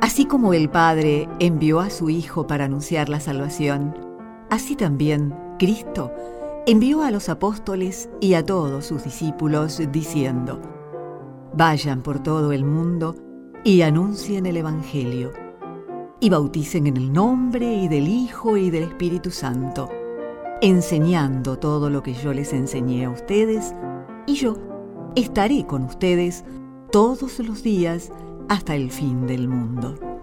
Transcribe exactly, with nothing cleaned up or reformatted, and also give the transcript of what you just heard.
Así como el Padre envió a su Hijo para anunciar la salvación, así también Cristo envió a los apóstoles y a todos sus discípulos diciendo: vayan por todo el mundo y anuncien el Evangelio, y bauticen en el nombre y del Hijo y del Espíritu Santo, enseñando todo lo que yo les enseñé a ustedes, y yo estaré con ustedes todos los días hasta el fin del mundo.